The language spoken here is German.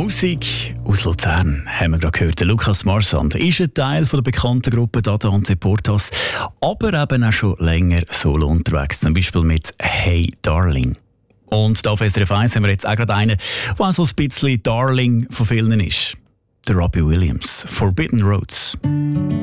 Musik aus Luzern haben wir gerade gehört. Der Lukas Marsand ist ein Teil von der bekannten Gruppe Dada und Portas, aber eben auch schon länger solo unterwegs, zum Beispiel mit «Hey Darling». Und da auf SRF 1 haben wir jetzt auch gerade einen, der auch so ein bisschen Darling von vielen ist. Der Robbie Williams, «Forbidden Roads».